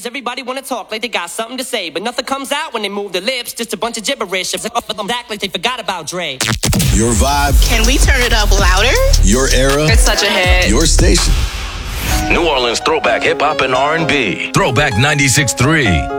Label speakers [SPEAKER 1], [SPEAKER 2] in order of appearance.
[SPEAKER 1] everybody wanna talk like they got something to say, but nothing comes out when they move their lips. Just a bunch of gibberish. Act like they forgot about Dre.
[SPEAKER 2] Your vibe.
[SPEAKER 3] Can we turn it up louder?
[SPEAKER 2] Your era.
[SPEAKER 3] It's such a hit.
[SPEAKER 2] Your station.
[SPEAKER 4] New Orleans throwback hip hop and R&B.
[SPEAKER 5] Throwback 96.3.